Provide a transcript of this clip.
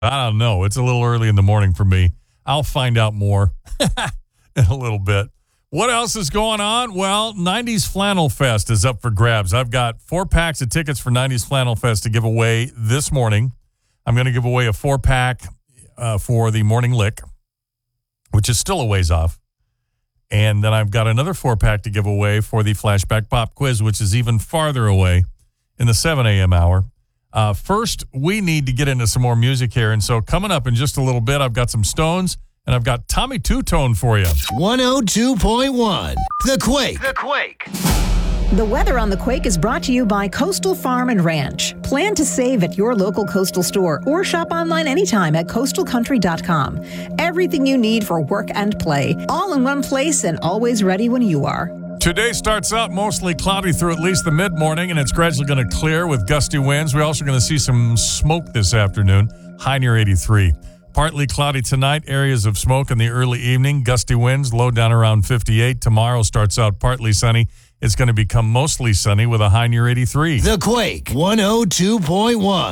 I don't know. It's a little early in the morning for me. I'll find out more in a little bit. What else is going on? Well, 90s Flannel Fest is up for grabs. I've got 4 packs of tickets for 90s Flannel Fest to give away this morning. I'm going to give away a 4-pack for the Morning Lick, which is still a ways off. And then I've got another 4-pack to give away for the Flashback Pop Quiz, which is even farther away in the 7 a.m. hour. First, we need to get into some more music here. And so coming up in just a little bit, I've got some Stones. And I've got Tommy Two-Tone for you. 102.1, The Quake. The Quake. The weather on The Quake is brought to you by Coastal Farm and Ranch. Plan to save at your local Coastal store or shop online anytime at coastalcountry.com. Everything you need for work and play, all in one place and always ready when you are. Today starts out mostly cloudy through at least the mid-morning, and it's gradually going to clear with gusty winds. We're also going to see some smoke this afternoon, high near 83. Partly cloudy tonight, areas of smoke in the early evening, gusty winds, low down around 58. Tomorrow starts out partly sunny. It's going to become mostly sunny with a high near 83. The Quake, 102.1.